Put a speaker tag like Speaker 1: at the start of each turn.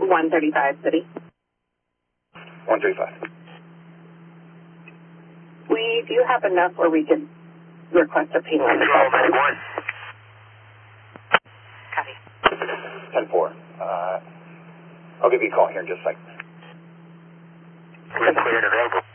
Speaker 1: 135 City.
Speaker 2: 135.
Speaker 1: We do have enough where we could request a payment.
Speaker 3: Control, medic 1.
Speaker 4: Copy.
Speaker 2: 10-4. I'll give you a call here in just a second.
Speaker 3: Clear and available.